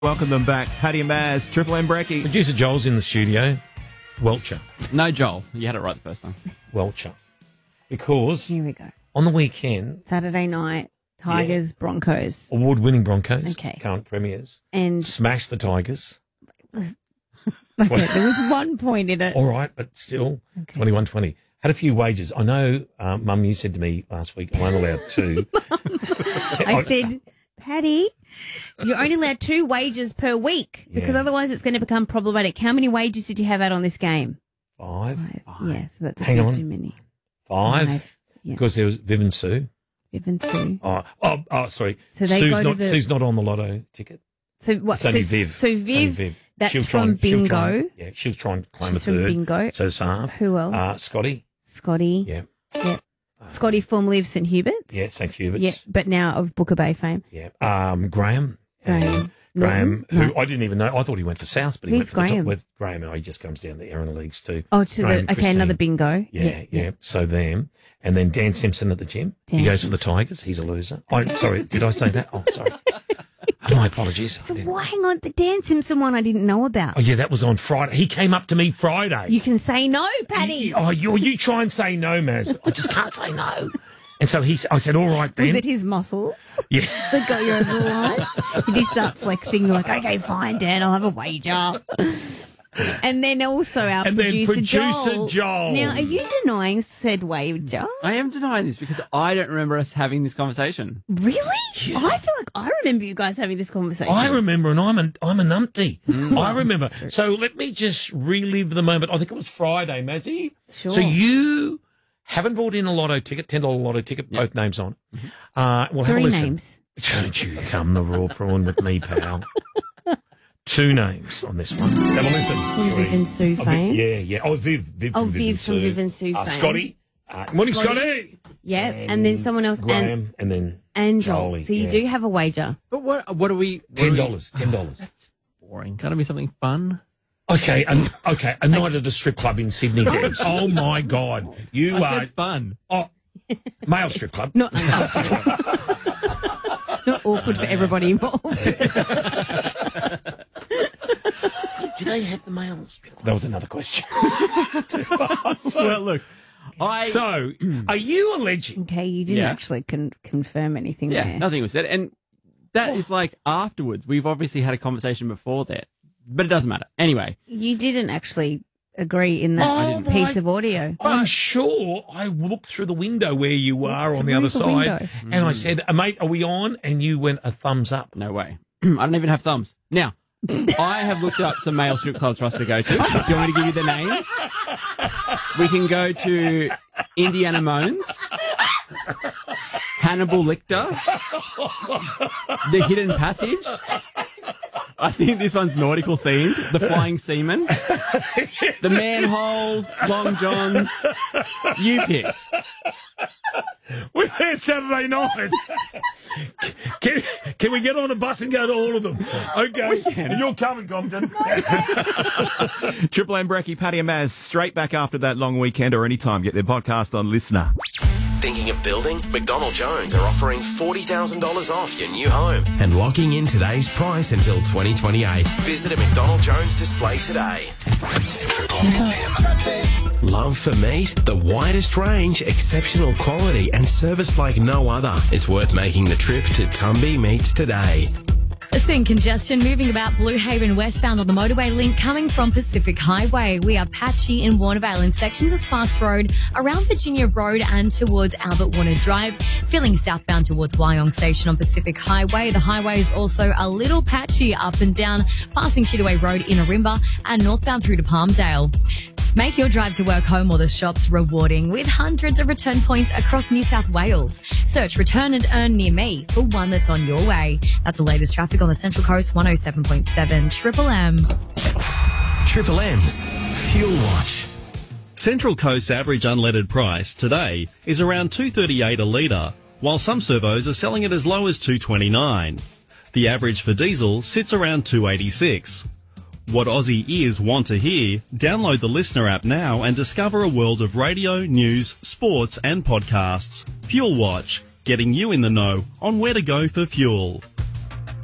Welcome them back. Paddy and Maz, Triple M Brekkie. Producer Joel's in the studio. Welcher. No, Joel. You had it right the first time. Welcher. Because Here we go. on the weekend, Saturday night, Tigers, Broncos. award-winning Broncos, Okay. current premiers, And smashed the Tigers. okay, there was 1 point in it. All right, but still, 21-20. Had a few wagers. I know, Mum, you said to me last week, I'm only allowed 2. I said, Paddy, you're only allowed 2 wagers per week because Yeah. otherwise it's going to become problematic. How many wagers did you have out on this game? 5. Yeah, so that's Hang a bit on. too many. 5. Yeah. Because there was Viv and Sue. Viv and Sue. Oh, sorry. So they go to the- Sue's not on the lotto ticket. So what? It's only so, Viv. So It's only Viv, that's from she'll try Bingo. and- she'll try and claim She's a from third. Bingo. So Sav. Who else? Scotty. Scotty. Yeah. Yep. Scotty formerly of St Hubert's. Yeah, St. Hubert's. Yeah, but now of Booker Bay fame. Yeah. Graham. Graham. Graham, No. who I didn't even know. I thought he went for South, but he Who's went for the Graham? top with Graham. Oh, he just comes down to Erin Leagues too. Oh, to Graham, the, okay, Christine. another bingo. Yeah. So them. And then Dan Simpson at the gym. Dan He goes for the Tigers. He's a loser. Sorry, did I say that? Oh, sorry. My apologies. So why, hang on, the Dan Simpson one I didn't know about. Oh, yeah, that was on Friday. He came up to me Friday. You can say no, Paddy. You try and say no, Maz. I just can't say no. And so I said, all right, then. Was it his muscles Yeah. that got you over the line? Did he start flexing like, okay, fine, Dan, I'll have a wager? And then also our And then producer Joel. Now, are you denying said wager? I am denying this because I don't remember us having this conversation. Really? I feel like I remember you guys having this conversation. I remember, and I'm a numpty. I remember. So let me just relive the moment. I think it was Friday, Mazzy. Sure. So you haven't bought in a lotto ticket, $10 lotto ticket, both names on. Well, have a 3 listen. names. Don't you come the raw prawn with me, pal. 2 names on this one. Have a listen. From Viv and Sue fame. Yeah. Oh, Viv. Oh, Viv from Viv and Sue fame. Scotty. Morning, Scotty. Yeah, and then someone else. Graham, and then and Joel. Jolie, So you yeah. do have a wager. But what are we... $10. Boring. Can't it be something fun? Okay, a night at a strip club in Sydney, Debs. Oh my God, you I are said fun. male strip club. Not not awkward for everybody involved. Do they have the male strip club? That was another question. Well, look, So, are you alleging? Okay, you didn't Yeah. actually confirm anything yeah, there. nothing was said. And that is like afterwards. We've obviously had a conversation before that, but it doesn't matter. Anyway, You didn't actually agree in that Oh, piece my- of audio. I'm sure I looked through the window where you are on the through other the side, window. and I said, "Mate, are we on?" And you went a thumbs up. no way. I don't even have thumbs. Now, I have looked up some male strip clubs for us to go to. Do you want me to give you the names? We can go to Indiana Moans, Hannibal Lictor, The Hidden Passage. I think this one's nautical themed. The Flying Seaman, The Manhole, Long Johns. You pick. We're there Saturday night. Can we get on a bus and go to all of them? Okay. And you're coming, Compton. Triple M Brekkie, Paddy and Maz, straight back after that long weekend or anytime. Get their podcast on Listener. Thinking of building? McDonald Jones are offering $40,000 off your new home and locking in today's price until 2028. Visit a McDonald Jones display today. Love for meat? The widest range, exceptional quality and service like no other. It's worth making the trip to Tumby Meats today. Seeing congestion moving about Blue Haven westbound on the motorway link coming from Pacific Highway. We are patchy in Warnervale in sections of Sparks Road, around Virginia Road and towards Albert Warner Drive, filling southbound towards Wyong Station on Pacific Highway. The highway is also a little patchy up and down, passing Chittaway Road in Arimba and northbound through to Palmdale. Make your drive to work, home or the shops rewarding with hundreds of return points across New South Wales. Search Return and Earn near me for one that's on your way. That's the latest traffic on the Central Coast 107.7 Triple M. Triple M's Fuel Watch. Central Coast's average unleaded price today is around $2.38 a litre, while some servos are selling it as low as $2.29. The average for diesel sits around $2.86. What Aussie ears want to hear? Download the Listener app now and discover a world of radio, news, sports and podcasts. Fuel Watch, getting you in the know on where to go for fuel.